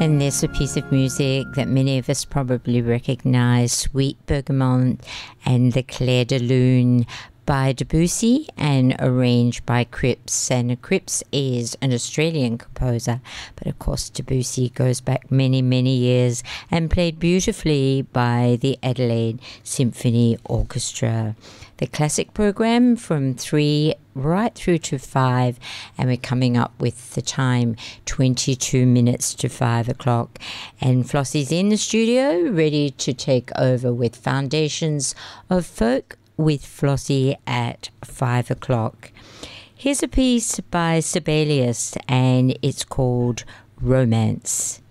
And there's a piece of music that many of us probably recognize, Sweet Bergamot and the Clair de Lune by Debussy and arranged by Cripps. And Cripps is an Australian composer, but of course Debussy goes back many, many years and played beautifully by the Adelaide Symphony Orchestra. The classic program from 3 right through to 5, and we're coming up with the time 22 minutes to 5 o'clock. And Flossie's in the studio ready to take over with Foundations of Folk with Flossie at 5 o'clock. Here's a piece by Sibelius and it's called Romance.